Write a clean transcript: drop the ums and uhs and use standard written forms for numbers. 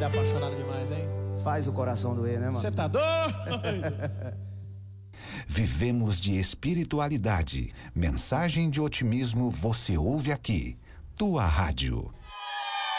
mulher apaixonada demais, hein? Faz o coração doer, né, mano? Você tá doido? Vivemos de espiritualidade. Mensagem de otimismo você ouve aqui. Tua Rádio.